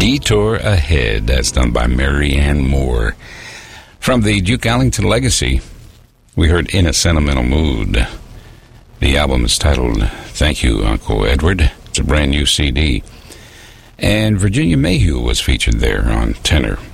Detour Ahead. That's done by Mary Ann Moore. From the Duke Ellington Legacy, we heard In a Sentimental Mood. The album is titled Thank You, Uncle Edward. It's a brand new CD. And Virginia Mayhew was featured there on tenor.